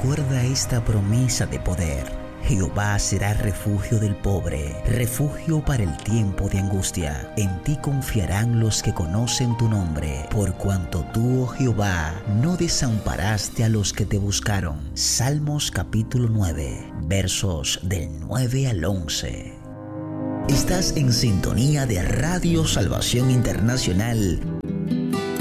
recuerda esta promesa de poder. Jehová será refugio del pobre, refugio para el tiempo de angustia. En ti confiarán los que conocen tu nombre, por cuanto tú, oh Jehová, no desamparaste a los que te buscaron. Salmos capítulo 9, versos del 9 al 11. Estás en sintonía de Radio Salvación Internacional,